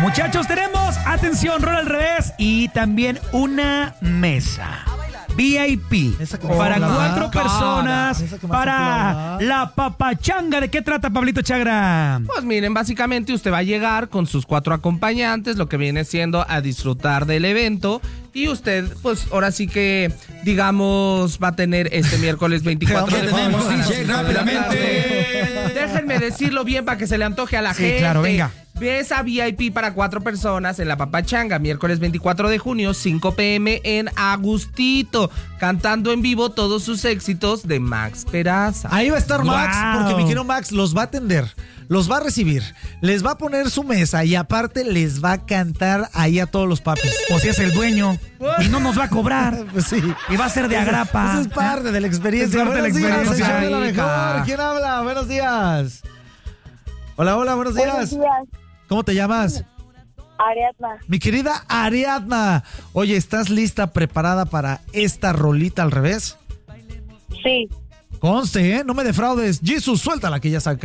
Muchachos, tenemos, atención, rol al revés y también una mesa VIP para 4 personas para la papachanga. ¿De qué trata, Pablito Chagra? Pues miren, básicamente usted va a llegar con sus 4 acompañantes, lo que viene siendo a disfrutar del evento. Y usted, pues ahora sí que, digamos, va a tener este miércoles 24 de junio. Rápidamente. Déjenme decirlo bien para que se le antoje a la gente. Sí, claro, venga. Mesa VIP para 4 personas en la Papachanga, miércoles 24 de junio, 5 p.m. en Agustito, cantando en vivo todos sus éxitos de Max Peraza. Ahí va a estar Max, Wow. porque mi querido Max los va a atender, los va a recibir, les va a poner su mesa y aparte les va a cantar ahí a todos los papis. O si es el dueño y no nos va a cobrar. Pues sí. Y va a ser de agrapa. Eso es parte de la experiencia. Es parte de la Buenos días, experiencia. el show de la Rica. mejor. ¿Quién habla? Buenos días. Hola, buenos días. Buenos días, ¿Cómo te llamas? Ariadna. Mi querida Ariadna. Oye, ¿estás lista, preparada para esta rolita al revés? Sí. Conste, ¿eh? No me defraudes. Jesus, suéltala que ya saca.